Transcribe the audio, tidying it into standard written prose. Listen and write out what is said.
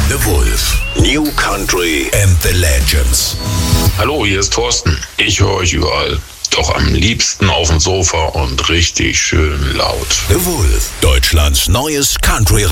The Wolf. New Country and the Legends. Hallo, hier ist Thorsten. Ich höre euch überall. Doch am liebsten auf dem Sofa und richtig schön laut. The Wolf. Deutschlands neues Country